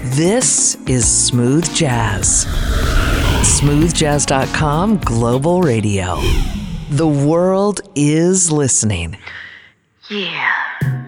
This is Smooth Jazz. SmoothJazz.com Global Radio. The world is listening. Yeah.